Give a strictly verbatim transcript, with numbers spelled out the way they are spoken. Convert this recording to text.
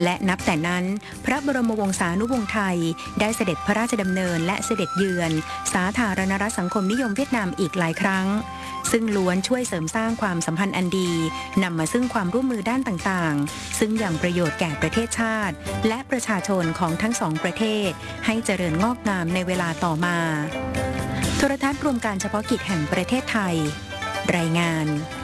และนับแต่นั้นพระบรมวงศานุวงศ์ไทยได้เสด็จพระราชดำเนินและเสด็จเยือนสาธารณรัฐสังคมนิยมเวียดนามอีกหลายครั้งซึ่งล้วนช่วยเสริมสร้างความสัมพันธ์อันดีนำมาซึ่งความร่วมมือด้านต่างๆซึ่งยังประโยชน์แก่ประเทศชาติและประชาชนของทั้งสองประเทศให้เจริญงอกงามในเวลาต่อมาโทรทัศน์รวมการเฉพาะกิจแห่งประเทศไทยรายงาน